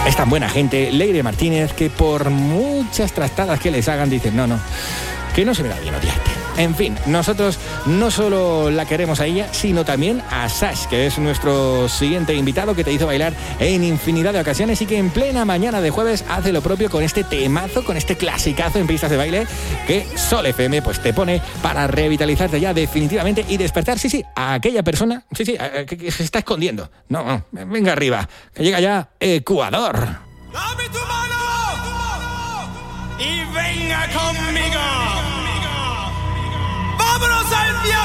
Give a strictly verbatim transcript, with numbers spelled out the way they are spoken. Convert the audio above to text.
Es tan buena gente, Leire Martínez, que por muchas trastadas que les hagan, dicen, no, no, que no se me da bien odiarte. En fin, nosotros no solo la queremos a ella, sino también a Sash, que es nuestro siguiente invitado, que te hizo bailar en infinidad de ocasiones y que en plena mañana de jueves hace lo propio con este temazo, con este clasicazo en pistas de baile que Sol F M pues te pone para revitalizarte ya definitivamente y despertar, sí, sí, a aquella persona, sí, sí, a, que, que se está escondiendo. No, no, venga arriba, que llega ya Ecuador. ¡Dame tu mano! ¡Y venga conmigo! ¡Vámonos al viaje!